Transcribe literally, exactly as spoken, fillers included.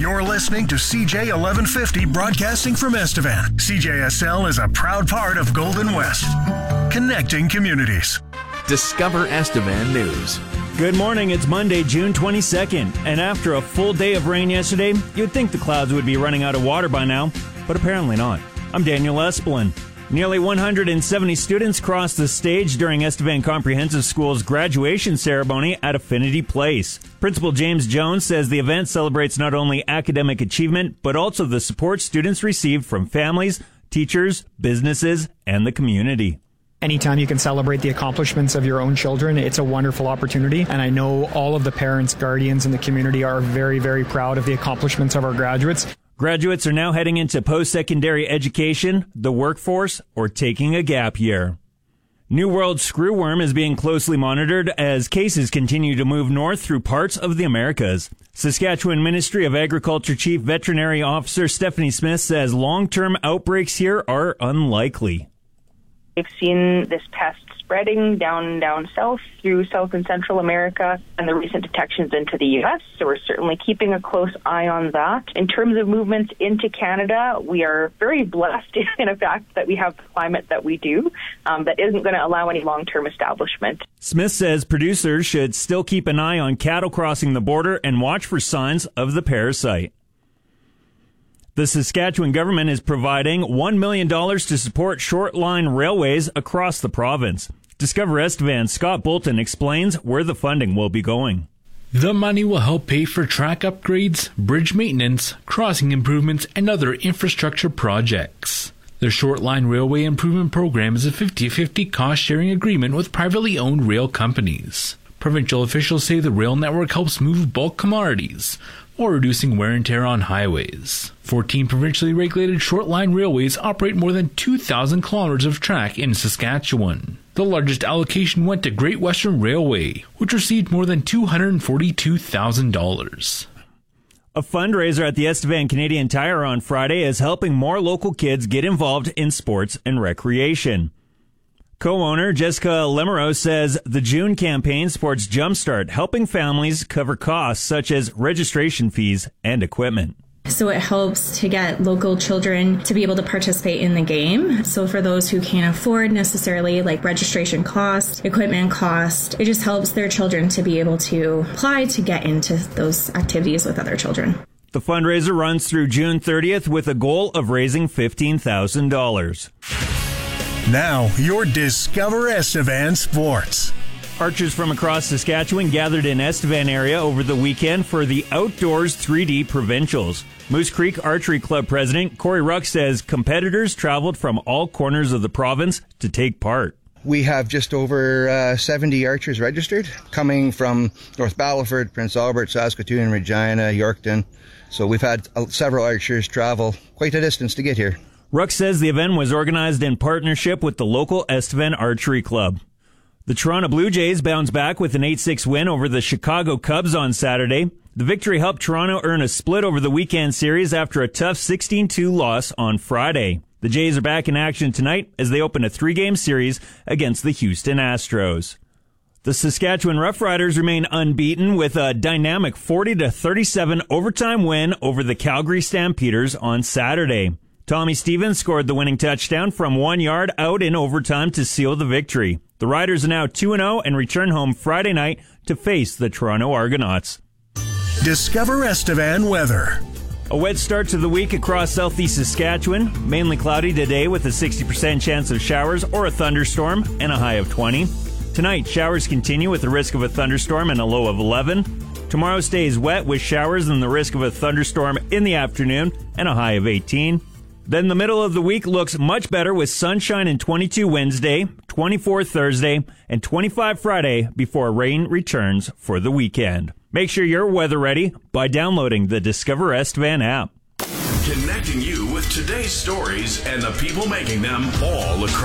You're listening to C J eleven fifty broadcasting from Estevan. C J S L is a proud part of Golden West, connecting communities. Discover Estevan News. Good morning. It's Monday, June twenty-second. And after a full day of rain yesterday, you'd think the clouds would be running out of water by now, but apparently not. I'm Daniel Espelin. Nearly one hundred seventy students crossed the stage during Estevan Comprehensive School's graduation ceremony at Affinity Place. Principal James Jones says the event celebrates not only academic achievement, but also the support students received from families, teachers, businesses, and the community. Anytime you can celebrate the accomplishments of your own children, it's a wonderful opportunity. And I know all of the parents, guardians, and the community are very, very proud of the accomplishments of our graduates. Graduates are now heading into post-secondary education, the workforce, or taking a gap year. New World screwworm is being closely monitored as cases continue to move north through parts of the Americas. Saskatchewan Ministry of Agriculture Chief Veterinary Officer Stephanie Smith says long-term outbreaks here are unlikely. We've seen this pest spreading down down south through South and Central America and the recent detections into the U S, so we're certainly keeping a close eye on that. In terms of movements into Canada, we are very blessed in the fact that we have the climate that we do um, that isn't going to allow any long-term establishment. Smith says producers should still keep an eye on cattle crossing the border and watch for signs of the parasite. The Saskatchewan government is providing one million dollars to support short-line railways across the province. Discover Estevan's Scott Bolton explains where the funding will be going. The money will help pay for track upgrades, bridge maintenance, crossing improvements, and other infrastructure projects. The Short-Line Railway Improvement Program is a fifty-fifty cost-sharing agreement with privately owned rail companies. Provincial officials say the rail network helps move bulk commodities, or reducing wear and tear on highways. fourteen provincially regulated short-line railways operate more than two thousand kilometers of track in Saskatchewan. The largest allocation went to Great Western Railway, which received more than two hundred forty-two thousand dollars. A fundraiser at the Estevan Canadian Tire on Friday is helping more local kids get involved in sports and recreation. Co-owner Jessica Lemereau says the June campaign supports Jumpstart, helping families cover costs such as registration fees and equipment. So it helps to get local children to be able to participate in the game. So for those who can't afford necessarily like registration cost, equipment cost, it just helps their children to be able to apply to get into those activities with other children. The fundraiser runs through June thirtieth with a goal of raising fifteen thousand dollars. Now, your Discover Estevan Sports. Archers from across Saskatchewan gathered in Estevan area over the weekend for the Outdoors three D Provincials. Moose Creek Archery Club President Corey Ruck says competitors traveled from all corners of the province to take part. We have just over uh, seventy archers registered, coming from North Battleford, Prince Albert, Saskatoon, Regina, Yorkton. So we've had uh, several archers travel quite a distance to get here. Ruck says the event was organized in partnership with the local Estevan Archery Club. The Toronto Blue Jays bounced back with an eight six win over the Chicago Cubs on Saturday. The victory helped Toronto earn a split over the weekend series after a tough sixteen two loss on Friday. The Jays are back in action tonight as they open a three-game series against the Houston Astros. The Saskatchewan Roughriders remain unbeaten with a dynamic forty to thirty-seven overtime win over the Calgary Stampeders on Saturday. Tommy Stevens scored the winning touchdown from one yard out in overtime to seal the victory. The Riders are now two and oh and return home Friday night to face the Toronto Argonauts. Discover Estevan weather. A wet start to the week across southeast Saskatchewan. Mainly cloudy today with a sixty percent chance of showers or a thunderstorm and a high of twenty. Tonight, showers continue with the risk of a thunderstorm and a low of eleven. Tomorrow stays wet with showers and the risk of a thunderstorm in the afternoon and a high of eighteen. Then the middle of the week looks much better with sunshine and twenty-two Wednesday, twenty-four Thursday, and twenty-five Friday before rain returns for the weekend. Make sure you're weather ready by downloading the Discover Estevan app. Connecting you with today's stories and the people making them all across